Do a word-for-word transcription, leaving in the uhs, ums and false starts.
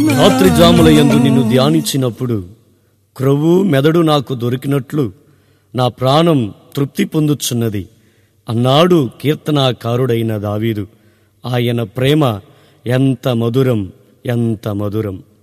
రాత్రి జాముల యందు నిన్ను ధ్యానించినప్పుడు క్రొవ్వు మెదడు నాకు దొరికినట్లు నా ప్రాణం తృప్తి పొందుచున్నది అన్నాడు కీర్తనాకారుడైన దావీదు. ఆయన ప్రేమ ఎంత మధురం, ఎంత మధురం!